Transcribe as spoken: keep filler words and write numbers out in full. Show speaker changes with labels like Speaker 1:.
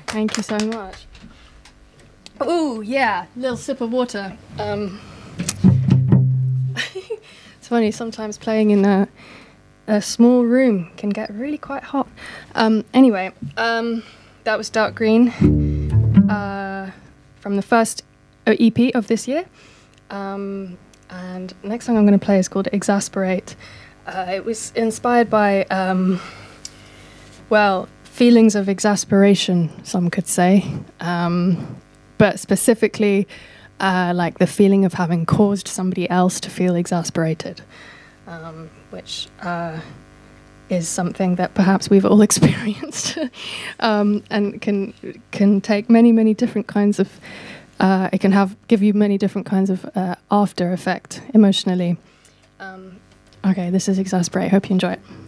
Speaker 1: Thank you so much. Oh, yeah, little sip of water. Um, it's funny, sometimes playing in a, a small room can get really quite hot. Um, anyway, um, that was Dark Green uh, from the first E P of this year. Um, and next song I'm going to play is called Exasperate. Uh, it was inspired by, um, well, feelings of exasperation, some could say. Um, but specifically, uh, like the feeling of having caused somebody else to feel exasperated, um, which uh, is something that perhaps we've all experienced, um, and can can take many, many different kinds of. Uh, it can have give you many different kinds of uh, after effect emotionally. Um, okay, this is Exasperate. Hope you enjoy it.